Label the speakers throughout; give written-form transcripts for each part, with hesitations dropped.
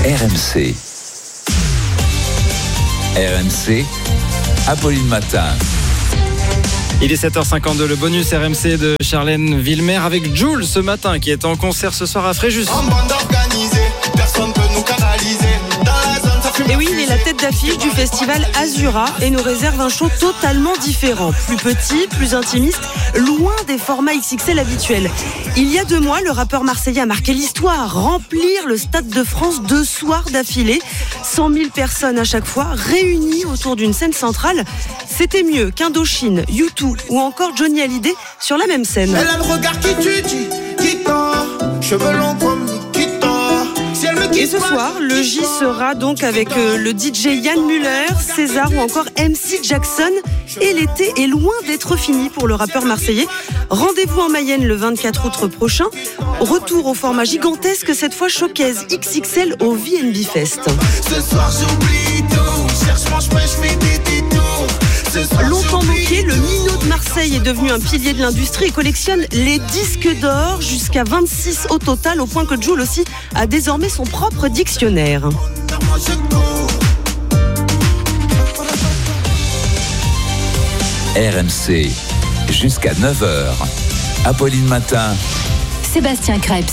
Speaker 1: RMC. RMC, Apolline Matin.
Speaker 2: Il est 7h52, le bonus RMC de Charlène Villemer avec Jul ce matin qui est en concert ce soir à Fréjus.
Speaker 3: En bande organisée, personne peut nous canaliser. Dans la zone, ça fume.
Speaker 4: Et oui, il est la tête d'affiche du festival Azura et nous réserve un show totalement différent. Plus petit, plus intimiste, loin des formats XXL habituels. Il y a 2 mois, le rappeur marseillais a marqué l'histoire. Remplir le Stade de France 2 soirs d'affilée. 100 000 personnes à chaque fois, réunies autour d'une scène centrale. C'était mieux qu'Indochine, U2 ou encore Johnny Hallyday sur la même scène.
Speaker 3: Elle a le regard qui tue, qui tord. Cheveux longs comme Nikita. Si elle me quitte
Speaker 4: Et ce soir, le J sera donc avec le DJ Yann Muller, César ou encore MC Jackson. Et l'été est loin d'être fini pour le rappeur marseillais. Rendez-vous en Mayenne le 24 août prochain. Retour au format gigantesque, cette fois showcase XXL au VNB Fest.
Speaker 3: Ce soir j'oublie tout. Cherche-moi, je fais des détours.
Speaker 4: Longtemps moqué, le Minot de Marseille est devenu un pilier de l'industrie et collectionne les disques d'or, jusqu'à 26 au total, au point que Jul aussi a désormais son propre dictionnaire.
Speaker 1: RMC, jusqu'à 9h. Apolline Matin.
Speaker 5: Sébastien Krebs.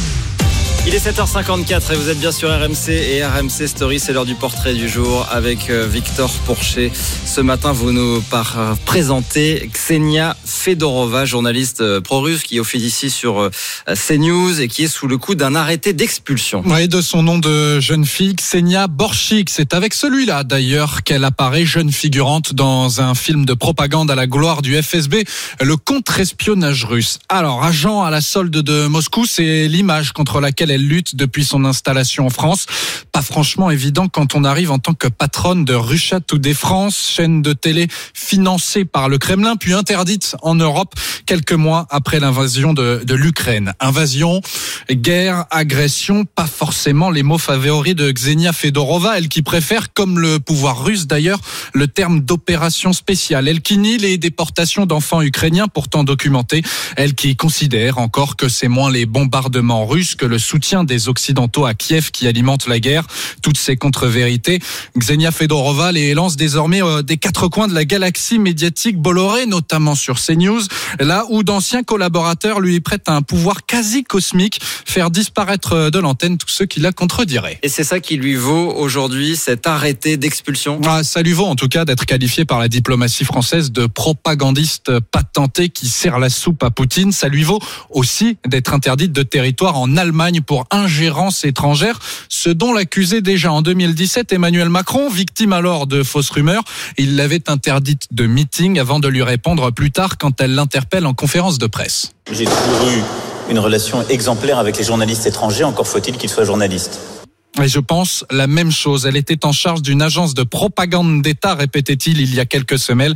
Speaker 2: Il est 7h54 et vous êtes bien sur RMC et RMC Story, c'est l'heure du portrait du jour avec Victor Pourchet. Ce matin, vous nous présentez Ksenia Fedorova, journaliste pro-russe qui officie sur CNews et qui est sous le coup d'un arrêté d'expulsion.
Speaker 6: Oui, de son nom de jeune fille, Ksenia Borchik. C'est avec celui-là d'ailleurs qu'elle apparaît, jeune figurante dans un film de propagande à la gloire du FSB, le contre-espionnage russe. Alors, agent à la solde de Moscou, c'est l'image contre laquelle elle lutte depuis son installation en France. Pas franchement évident quand on arrive en tant que patronne de Russia Today France, chaîne de télé financée par le Kremlin, puis interdite en Europe quelques mois après l'invasion de l'Ukraine. Invasion, guerre, agression, pas forcément les mots favoris de Ksenia Fedorova, elle qui préfère, comme le pouvoir russe d'ailleurs, le terme d'opération spéciale. Elle qui nie les déportations d'enfants ukrainiens pourtant documentés. Elle qui considère encore que c'est moins les bombardements russes que le soutien des Occidentaux à Kiev qui alimente la guerre. Toutes ces contre-vérités, Ksenia Fedorova les lance désormais des 4 coins de la galaxie médiatique Bolloré, notamment sur CNews, là où d'anciens collaborateurs lui prêtent un pouvoir quasi cosmique, faire disparaître de l'antenne tous ceux qui la contrediraient.
Speaker 2: Et c'est ça qui lui vaut aujourd'hui cet arrêté d'expulsion.
Speaker 6: Ça lui vaut en tout cas d'être qualifié par la diplomatie française de propagandiste patenté qui sert la soupe à Poutine. Ça lui vaut aussi d'être interdite de territoire en Allemagne pour ingérence étrangère, ce dont l'accusait déjà en 2017 Emmanuel Macron, victime alors de fausses rumeurs. Il l'avait interdite de meeting avant de lui répondre plus tard quand elle l'interpelle en conférence de presse.
Speaker 7: J'ai toujours eu une relation exemplaire avec les journalistes étrangers, encore faut-il qu'ils soient journalistes.
Speaker 6: Et je pense la même chose. Elle était en charge d'une agence de propagande d'État, répétait-il il y a quelques semaines.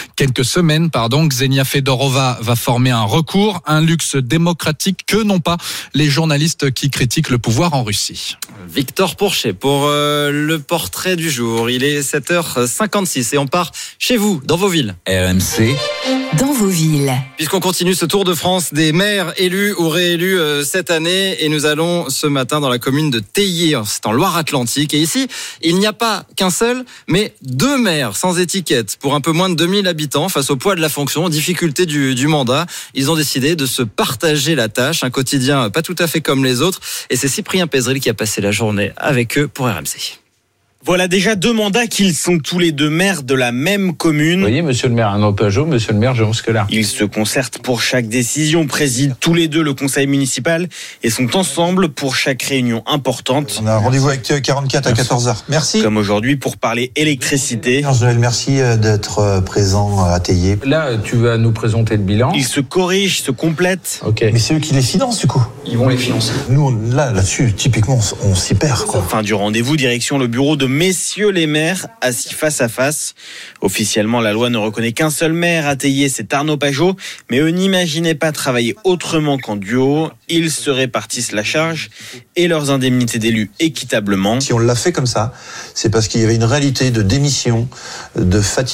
Speaker 6: Ksenia Fedorova va former un recours, un luxe démocratique que n'ont pas les journalistes qui critiquent le pouvoir en Russie.
Speaker 2: Victor Pourchet pour le portrait du jour. Il est 7h56 et on part chez vous, dans vos villes.
Speaker 1: RMC.
Speaker 5: Dans vos villes.
Speaker 2: Puisqu'on continue ce tour de France des maires élus ou réélus cette année, et nous allons ce matin dans la commune de Théier, c'est en Loire-Atlantique. Et ici, il n'y a pas qu'un seul, mais 2 maires sans étiquette pour un peu moins de 2000 habitants face au poids de la fonction, aux difficultés du mandat. Ils ont décidé de se partager la tâche, un quotidien pas tout à fait comme les autres. Et c'est Cyprien Pézeril qui a passé la journée avec eux pour RMC.
Speaker 8: Voilà déjà 2 mandats qu'ils sont tous les 2 maires de la même commune.
Speaker 9: Vous voyez, monsieur le maire Arnaud Pajot, monsieur le maire Jérôme Scola.
Speaker 8: Ils se concertent pour chaque décision, président tous les 2 le conseil municipal et sont ensemble pour chaque réunion importante.
Speaker 10: On a rendez-vous avec 44 à 14h. Merci.
Speaker 8: Comme aujourd'hui pour parler électricité.
Speaker 10: Joël, merci d'être présent à Théier.
Speaker 9: Là, tu vas nous présenter le bilan.
Speaker 8: Ils se corrigent, se complètent.
Speaker 9: Ok.
Speaker 10: Mais c'est eux qui les financent du coup.
Speaker 9: Ils vont les financer.
Speaker 10: Nous, là-dessus, typiquement, on s'y perd, quoi.
Speaker 8: Fin du rendez-vous, direction le bureau de messieurs les maires, assis face à face. Officiellement, la loi ne reconnaît qu'un seul maire à Théier, c'est Arnaud Pajot. Mais eux n'imaginaient pas travailler autrement qu'en duo. Ils se répartissent la charge et leurs indemnités d'élus équitablement.
Speaker 10: Si on l'a fait comme ça, c'est parce qu'il y avait une réalité de démission, de fatigue,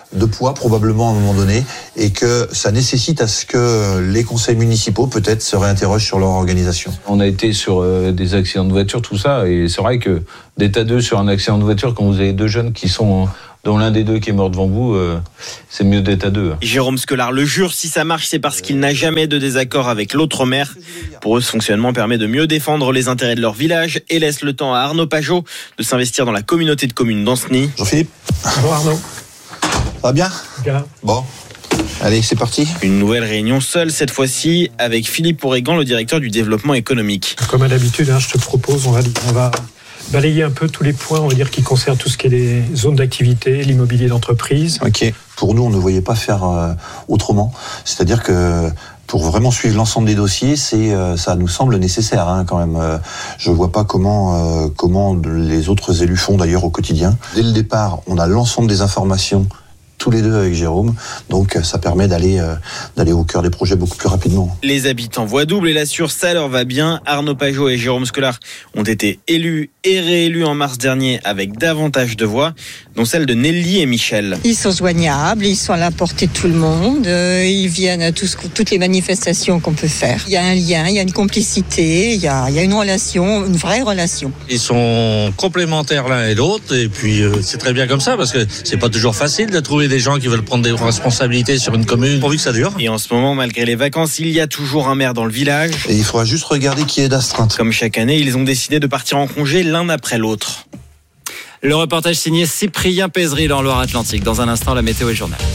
Speaker 10: de poids probablement à un moment donné et que ça nécessite à ce que les conseils municipaux peut-être se réinterrogent sur leur organisation.
Speaker 9: On a été sur des accidents de voiture, tout ça, et c'est vrai que d'être à deux sur un accident de voiture, quand vous avez deux jeunes qui sont, dont l'un des deux qui est mort devant vous, c'est mieux d'être à deux.
Speaker 8: Jérôme Scolard le jure, si ça marche, c'est parce qu'il n'a jamais de désaccord avec l'autre maire. Pour eux, ce fonctionnement permet de mieux défendre les intérêts de leur village et laisse le temps à Arnaud Pajot de s'investir dans la communauté de communes d'Anceny.
Speaker 10: Jean-Philippe.
Speaker 11: Bonjour Arnaud.
Speaker 10: Ça va bien ?
Speaker 11: Bien.
Speaker 10: Bon. Allez, c'est parti.
Speaker 8: Une nouvelle réunion seule cette fois-ci avec Philippe Oregan, le directeur du développement économique.
Speaker 11: Comme à l'habitude, je te propose, on va balayer un peu tous les points, on va dire, qui concernent tout ce qui est les zones d'activité, l'immobilier d'entreprise.
Speaker 10: Ok. Pour nous, on ne voyait pas faire autrement. C'est-à-dire que pour vraiment suivre l'ensemble des dossiers, ça nous semble nécessaire quand même. Je vois pas comment les autres élus font d'ailleurs au quotidien. Dès le départ, on a l'ensemble des informations tous les deux avec Jérôme, donc ça permet d'aller au cœur des projets beaucoup plus rapidement.
Speaker 8: Les habitants voient double et l'assurent, ça leur va bien. Arnaud Pajot et Jérôme Scolard ont été élus et réélus en mars dernier avec davantage de voix, dont celle de Nelly et Michel.
Speaker 12: Ils sont joignables, ils sont à la portée de tout le monde, ils viennent à toutes les manifestations qu'on peut faire. Il y a un lien, il y a une complicité, il y a une relation, une vraie relation.
Speaker 13: Ils sont complémentaires l'un et l'autre, et puis c'est très bien comme ça, parce que c'est pas toujours facile de trouver des gens qui veulent prendre des responsabilités sur une commune, pourvu que ça dure.
Speaker 8: Et en ce moment, malgré les vacances, il y a toujours un maire dans le village.
Speaker 10: Et il faudra juste regarder qui est d'astreinte.
Speaker 8: Comme chaque année, ils ont décidé de partir en congé l'un après l'autre. Le reportage signé Cyprien Pézery dans Loire-Atlantique. Dans un instant, la météo et le journal.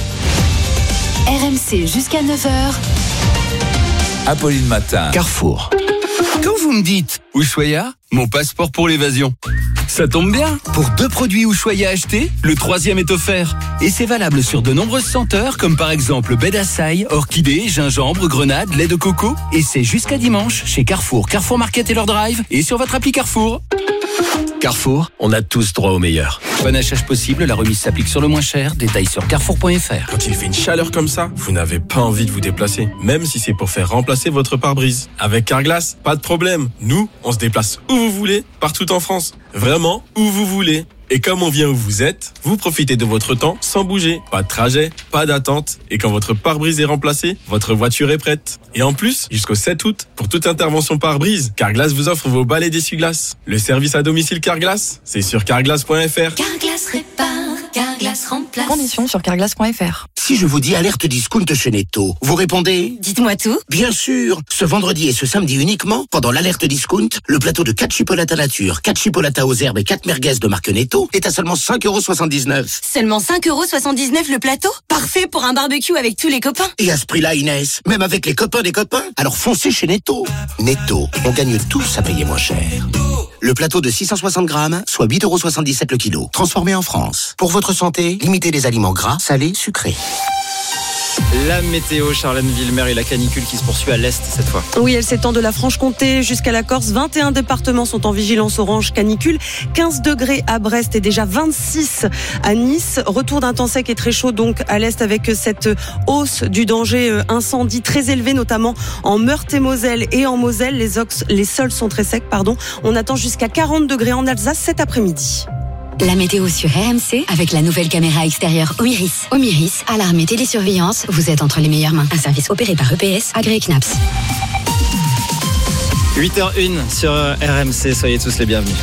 Speaker 5: RMC jusqu'à 9h.
Speaker 1: Apolline Matin.
Speaker 14: Carrefour. Quand vous me dites Ushuaïa, mon passeport pour l'évasion, ça tombe bien. Pour 2 produits Ushuaïa achetés, le 3e est offert. Et c'est valable sur de nombreuses senteurs, comme par exemple baie d'Assailles, orchidée, gingembre, grenade, lait de coco. Et c'est jusqu'à dimanche chez Carrefour, Carrefour Market et leur drive, et sur votre appli Carrefour. Carrefour, on a tous droit au meilleur. Bon achat possible, la remise s'applique sur le moins cher. Détails sur carrefour.fr.
Speaker 15: Quand il fait une chaleur comme ça, vous n'avez pas envie de vous déplacer, même si c'est pour faire remplacer votre pare-brise. Avec Carglass, pas de problème. Nous, on se déplace où vous voulez, partout en France. Vraiment, où vous voulez. Et comme on vient où vous êtes, vous profitez de votre temps sans bouger. Pas de trajet, pas d'attente. Et quand votre pare-brise est remplacé, votre voiture est prête. Et en plus, jusqu'au 7 août, pour toute intervention pare-brise, Carglass vous offre vos balais d'essuie-glace. Le service à domicile Carglass, c'est sur carglass.fr.
Speaker 16: Carglass répare, Carglass remplace.
Speaker 17: Conditions sur carglass.fr.
Speaker 18: Si je vous dis alerte discount chez Netto, vous répondez ?
Speaker 16: Dites-moi tout.
Speaker 18: Bien sûr. Ce vendredi et ce samedi uniquement, pendant l'alerte discount, le plateau de 4 chipolatas nature, 4 chipolatas aux herbes et 4 merguez de marque Netto est à seulement 5,79 €.
Speaker 16: Seulement 5,79 € le plateau ? Parfait pour un barbecue avec tous les copains.
Speaker 18: Et à ce prix-là, Inès, même avec les copains des copains. Alors foncez chez Netto. Netto, on gagne tous à payer moins cher. Le plateau de 660 grammes, soit 8,77 € le kilo. Transformé en France. Pour votre santé, limitez les aliments gras, salés, sucrés.
Speaker 2: La météo, Charlène Villemer, et la canicule qui se poursuit à l'est cette fois.
Speaker 4: Oui, elle s'étend de la Franche-Comté jusqu'à la Corse. 21 départements sont en vigilance orange canicule. 15 degrés à Brest et déjà 26 à Nice. Retour d'un temps sec et très chaud donc à l'est avec cette hausse du danger incendie très élevé, notamment en Meurthe-et-Moselle et en Moselle. Les sols sont très secs, On attend jusqu'à 40 degrés en Alsace cet après-midi.
Speaker 5: La météo sur RMC avec la nouvelle caméra extérieure Omiris. Omiris, alarme et télésurveillance, vous êtes entre les meilleures mains. Un service opéré par EPS, agréé CNAPS.
Speaker 2: 8h01 sur RMC, soyez tous les bienvenus.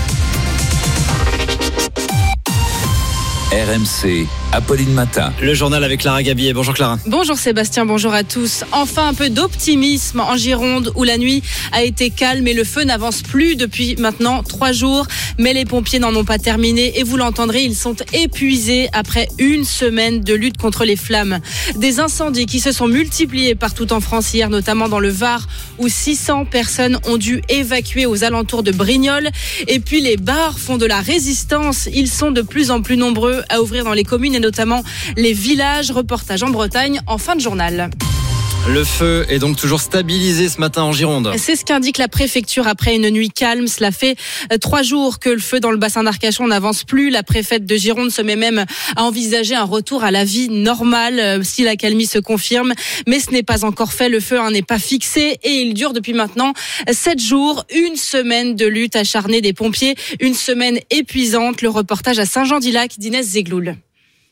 Speaker 1: RMC, Apolline Matin.
Speaker 2: Le journal avec Clara Gabillet. Bonjour Clara.
Speaker 19: Bonjour Sébastien, bonjour à tous. Enfin un peu d'optimisme en Gironde où la nuit a été calme et le feu n'avance plus depuis maintenant 3 jours. Mais les pompiers n'en ont pas terminé et vous l'entendrez, ils sont épuisés après une semaine de lutte contre les flammes. Des incendies qui se sont multipliés partout en France hier, notamment dans le Var où 600 personnes ont dû évacuer aux alentours de Brignoles. Et puis les bars font de la résistance. Ils sont de plus en plus nombreux à ouvrir dans les communes et notamment les villages. Reportage en Bretagne en fin de journal.
Speaker 2: Le feu est donc toujours stabilisé ce matin en Gironde.
Speaker 19: C'est ce qu'indique la préfecture après une nuit calme. Cela fait 3 jours que le feu dans le bassin d'Arcachon n'avance plus. La préfète de Gironde se met même à envisager un retour à la vie normale si l'accalmie se confirme. Mais ce n'est pas encore fait. Le feu n'est pas fixé et il dure depuis maintenant 7 jours. Une semaine de lutte acharnée des pompiers. Une semaine épuisante. Le reportage à Saint-Jean-d'Ilac d'Inès Zegloul.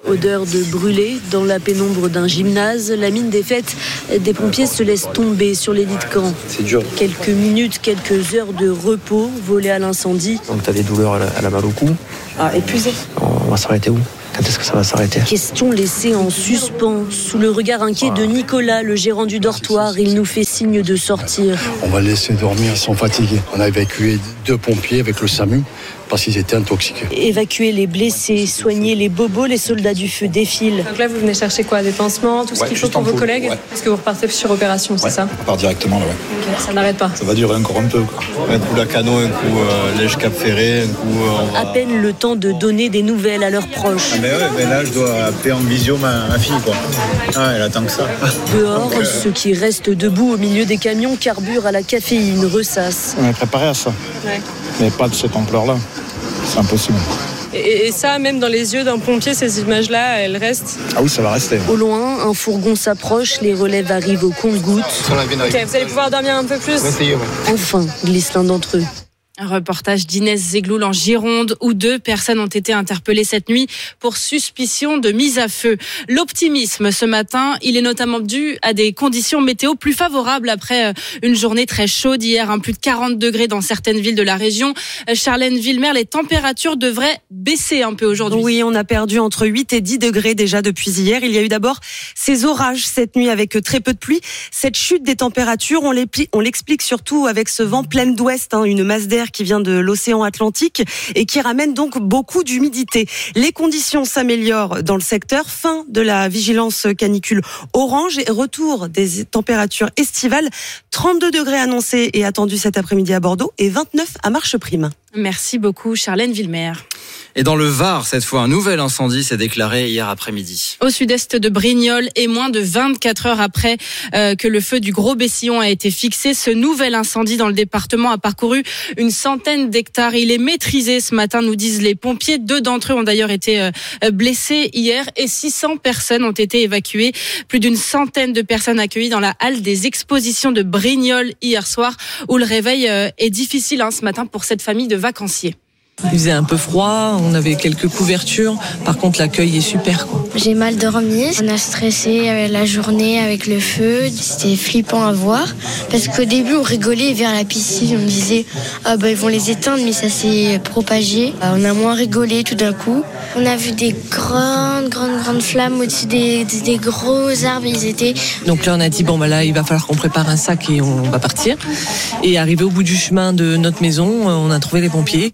Speaker 17: Odeur de brûlé dans la pénombre d'un gymnase. La mine défaite, des pompiers se laissent tomber sur les lits de camp.
Speaker 20: C'est dur.
Speaker 17: Quelques minutes, quelques heures de repos volés à l'incendie.
Speaker 20: Donc t'as des douleurs à la balle au cou.
Speaker 17: Épuisé.
Speaker 20: On va s'arrêter où ? Quand est-ce que ça va s'arrêter ?
Speaker 17: Question laissée en suspens. Sous le regard inquiet de Nicolas, le gérant du dortoir, il nous fait signe de sortir.
Speaker 21: On va les laisser dormir, ils sont fatigués. On a évacué 2 pompiers avec le SAMU parce qu'ils étaient intoxiqués.
Speaker 17: Évacuer les blessés, soigner les bobos, les soldats du feu défilent.
Speaker 22: Donc là, vous venez chercher quoi ? Des pansements, tout ce qu'il faut pour vos collègues ? Est-ce que vous repartez sur opération, c'est ça ?
Speaker 23: On part directement là, ouais.
Speaker 22: Okay, ça n'arrête pas.
Speaker 23: Ça va durer encore un peu, quoi. Un coup Lacanau, un coup Lège Cap Ferré, un coup...
Speaker 17: À peine le temps de donner des nouvelles à leurs proches.
Speaker 23: Ah mais là, je dois appeler en visio ma fille, quoi. Ah, elle attend que ça.
Speaker 17: Dehors, ceux qui restent debout au milieu des camions carburent à la caféine, ressassent.
Speaker 23: On est préparé à ça.
Speaker 22: Ouais.
Speaker 23: Mais pas de cette ampleur-là. C'est impossible.
Speaker 22: Et ça, même dans les yeux d'un pompier, ces images-là, elles restent ?
Speaker 23: Ah oui, ça va rester.
Speaker 17: Au loin, un fourgon s'approche, les relèves arrivent au compte-gouttes.
Speaker 22: Ok, vous allez pouvoir dormir un peu plus ?
Speaker 23: Essayez, ouais.
Speaker 17: Enfin, glisse l'un d'entre eux.
Speaker 19: Un reportage d'Inès Zegloul en Gironde où 2 personnes ont été interpellées cette nuit pour suspicion de mise à feu. L'optimisme ce matin, il est notamment dû à des conditions météo plus favorables après une journée très chaude hier, plus de 40 degrés dans certaines villes de la région. Charlène Villemer, les températures devraient baisser un peu aujourd'hui.
Speaker 4: Oui, on a perdu entre 8 et 10 degrés déjà depuis hier. Il y a eu d'abord ces orages cette nuit avec très peu de pluie. Cette chute des températures, on l'explique surtout avec ce vent plein d'ouest, une masse d'air qui vient de l'océan Atlantique et qui ramène donc beaucoup d'humidité. Les conditions s'améliorent dans le secteur. Fin de la vigilance canicule orange et retour des températures estivales. 32 degrés annoncés et attendus cet après-midi à Bordeaux et 29 à Marcheprime.
Speaker 19: Merci beaucoup Charlène Villemer.
Speaker 2: Et dans le Var, cette fois, un nouvel incendie s'est déclaré hier après-midi.
Speaker 19: Au sud-est de Brignoles et moins de 24 heures après que le feu du Gros Bessillon a été fixé, ce nouvel incendie dans le département a parcouru une centaine d'hectares. Il est maîtrisé ce matin, nous disent les pompiers. 2 d'entre eux ont d'ailleurs été blessés hier et 600 personnes ont été évacuées. Plus d'une centaine de personnes accueillies dans la halle des expositions de Brignoles hier soir où le réveil est difficile ce matin pour cette famille de vacanciers.
Speaker 24: Il faisait un peu froid, on avait quelques couvertures. Par contre, l'accueil est super, quoi.
Speaker 25: J'ai mal dormi. On a stressé la journée avec le feu. C'était flippant à voir. Parce qu'au début, on rigolait vers la piscine. On disait, ils vont les éteindre, mais ça s'est propagé. On a moins rigolé tout d'un coup. On a vu des grandes flammes au-dessus des gros arbres. Ils étaient...
Speaker 24: Donc là, on a dit, là, il va falloir qu'on prépare un sac et on va partir. Et arrivé au bout du chemin de notre maison, on a trouvé les pompiers.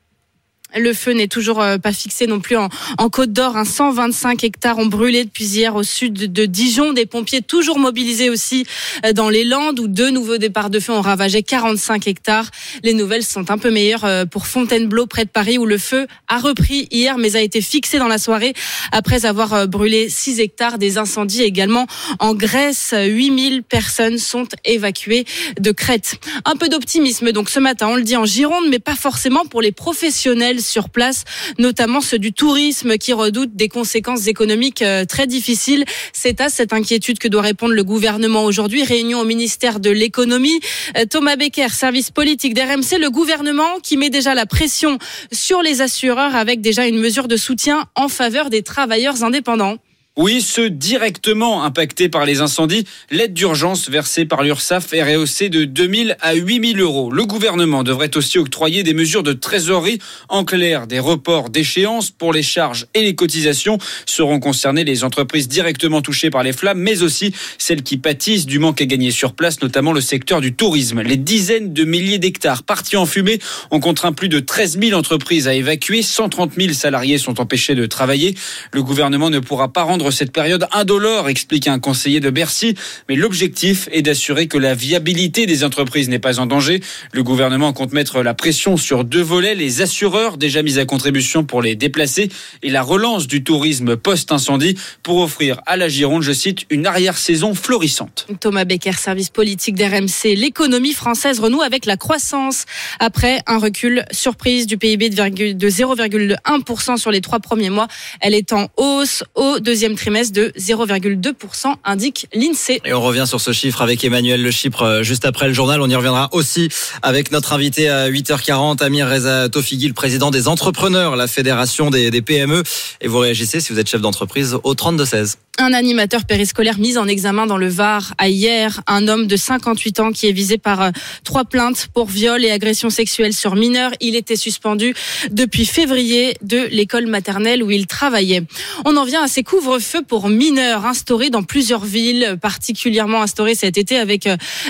Speaker 19: Le feu n'est toujours pas fixé non plus en Côte d'Or. 125 hectares ont brûlé depuis hier au sud de Dijon. Des pompiers toujours mobilisés aussi dans les Landes où 2 nouveaux départs de feu ont ravagé 45 hectares. Les nouvelles sont un peu meilleures pour Fontainebleau près de Paris où le feu a repris hier mais a été fixé dans la soirée après avoir brûlé 6 hectares. Des incendies également en Grèce. 8000 personnes sont évacuées de Crète. Un peu d'optimisme donc ce matin, on le dit en Gironde mais pas forcément pour les professionnels sur place, notamment ceux du tourisme qui redoutent des conséquences économiques très difficiles. C'est à cette inquiétude que doit répondre le gouvernement aujourd'hui. Réunion au ministère de l'économie. Thomas Becker, service politique d'RMC, le gouvernement qui met déjà la pression sur les assureurs avec déjà une mesure de soutien en faveur des travailleurs indépendants.
Speaker 26: Oui, ceux directement impactés par les incendies. L'aide d'urgence versée par l'URSSAF est rehaussée de 2 000 à 8 000 euros. Le gouvernement devrait aussi octroyer des mesures de trésorerie. En clair, des reports d'échéances pour les charges et les cotisations. Seront concernées les entreprises directement touchées par les flammes, mais aussi celles qui pâtissent du manque à gagner sur place, notamment le secteur du tourisme. Les dizaines de milliers d'hectares partis en fumée ont contraint plus de 13 000 entreprises à évacuer. 130 000 salariés sont empêchés de travailler. Le gouvernement ne pourra pas rendre cette période indolore, explique un conseiller de Bercy. Mais l'objectif est d'assurer que la viabilité des entreprises n'est pas en danger. Le gouvernement compte mettre la pression sur 2 volets, les assureurs déjà mis à contribution pour les déplacer et la relance du tourisme post-incendie pour offrir à la Gironde, je cite, une arrière-saison florissante.
Speaker 19: Thomas Becker, service politique d'RMC. L'économie française renoue avec la croissance après un recul surprise du PIB de 0,1% sur les 3 premiers mois. Elle est en hausse au 2e deuxième trimestre de 0,2%, indique l'INSEE.
Speaker 2: Et on revient sur ce chiffre avec Emmanuel Le Chypre juste après le journal. On y reviendra aussi avec notre invité à 8h40, Amir Reza Tofigui, le président des entrepreneurs, la fédération des PME. Et vous réagissez si vous êtes chef d'entreprise au 32-16.
Speaker 19: Un animateur périscolaire mis en examen dans le Var a hier un homme de 58 ans qui est visé par 3 plaintes pour viol et agression sexuelle sur mineurs. Il était suspendu depuis février de l'école maternelle où il travaillait. On en vient à ces couvre-feux pour mineurs instaurés dans plusieurs villes, particulièrement instaurés cet été avec